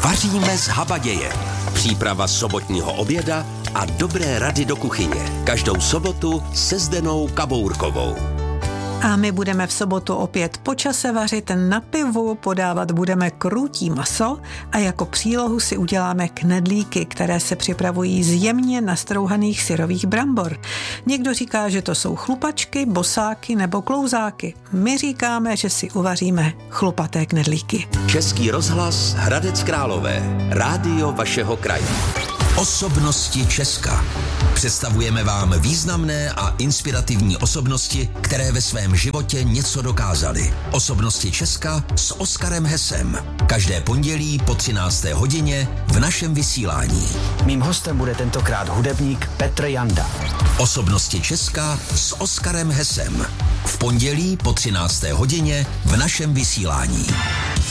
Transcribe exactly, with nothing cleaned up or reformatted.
Vaříme s habadějem. Příprava sobotního oběda a dobré rady do kuchyně. Každou sobotu se Zdenou Kabourkovou. A my budeme v sobotu opět po čase vařit na pivu, podávat budeme krůtí maso a jako přílohu si uděláme knedlíky, které se připravují z jemně nastrouhaných syrových brambor. Někdo říká, že to jsou chlupačky, bosáky nebo klouzáky. My říkáme, že si uvaříme chlupaté knedlíky. Český rozhlas Hradec Králové. Rádio vašeho kraje. Osobnosti Česka. Představujeme vám významné a inspirativní osobnosti, které ve svém životě něco dokázaly. Osobnosti Česka s Oskarem Hesem. Každé pondělí po třinácté hodině v našem vysílání. Mým hostem bude tentokrát hudebník Petr Janda. Osobnosti Česka s Oskarem Hesem. V pondělí po třinácté hodině v našem vysílání.